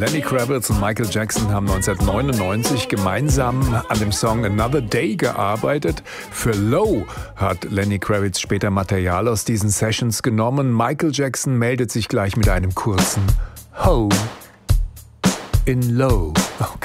Lenny Kravitz und Michael Jackson haben 1999 gemeinsam an dem Song Another Day gearbeitet. Für Low hat Lenny Kravitz später Material aus diesen Sessions genommen. Michael Jackson meldet sich gleich mit einem kurzen Ho in Low. Okay.